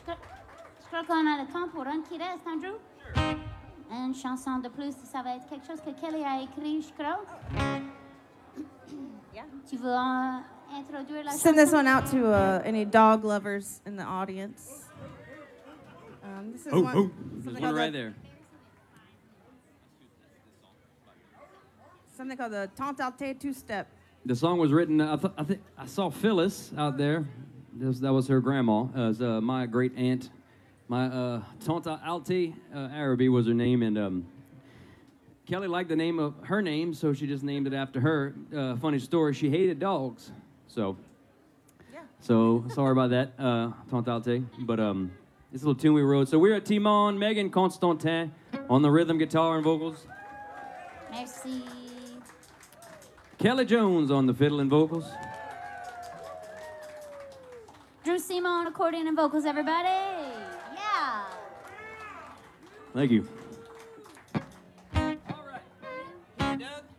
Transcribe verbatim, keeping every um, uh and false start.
crois, je crois qu'on a le temps pour un qui reste, hein, Drew? Sure. Une chanson de plus, ça va être quelque chose que Kelly a écrit, je crois. Yeah. Tu veux euh, introduire la Send chanson? this one out to uh, any dog lovers in the audience. Um, this is Oh, one, oh. something There's one called right the- there. Something called the Tantarte two-step. The song was written. I, th- I think I saw Phyllis out there. This, that was her grandma. Uh, it was, uh, my great aunt. My uh, Tante Alte uh, Araby was her name, and um, Kelly liked the name of her name, so she just named it after her. Uh, funny story. She hated dogs, so. Yeah. So sorry about that, uh, Tante Alte. But um, it's a little tune we wrote. So we're at Timon, Megan Constantin on the rhythm guitar and vocals. Merci. Kelly Jones on the fiddle and vocals. Drew Simon, accordion and vocals, everybody. Yeah. Thank you. All right. Hey, Doug.